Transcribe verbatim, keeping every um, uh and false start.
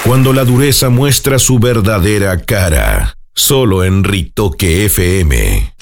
Cuando la dureza muestra su verdadera cara. Solo en Ritoque F M.